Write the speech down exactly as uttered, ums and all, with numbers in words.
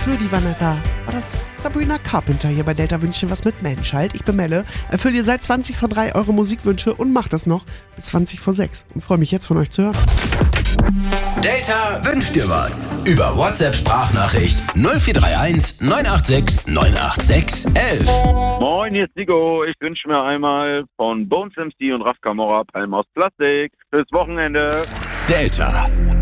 für die Vanessa war das Sabrina Carpenter hier bei Delta Wünscht dir was mit Menschheit. Ich bin Melle, erfülle ihr seit zwanzig vor drei eure Musikwünsche und macht das noch bis zwanzig vor sechs und freue mich jetzt von euch zu hören. Delta wünscht dir was. Über WhatsApp-Sprachnachricht null vier drei eins neun acht sechs neun acht sechs elf. Moin, hier ist Nico. Ich wünsche mir einmal von Bones M C und Raf Camora Palm aus Plastik. Fürs Wochenende. Delta.